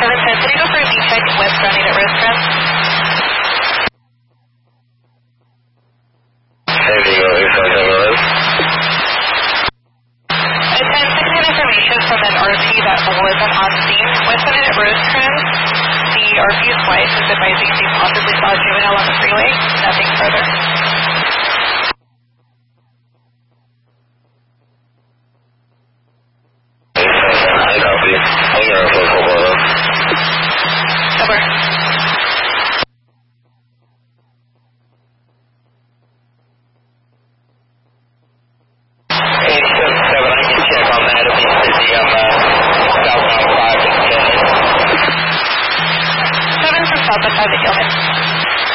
710, can you go for a V check west grounding at Rosecrans? San Diego, 877. 10 information from an RP that wasn't on scene. West grounding at Rosecrans, the RP's wife is advising they possibly saw a juvenile on the freeway. Nothing further. I copy. I'm going to phone call. Over. 877, I can check on that. It'll be busy. I'm southbound 5 and 10. 7 from south of 5 at Gilman.